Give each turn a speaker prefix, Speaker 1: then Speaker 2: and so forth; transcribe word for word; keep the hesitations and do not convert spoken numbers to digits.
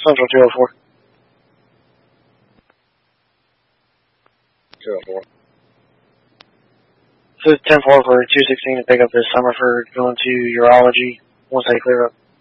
Speaker 1: Central two oh four.
Speaker 2: two oh four.
Speaker 1: So ten four for two sixteen to pick up this Summerford going to urology once they clear up.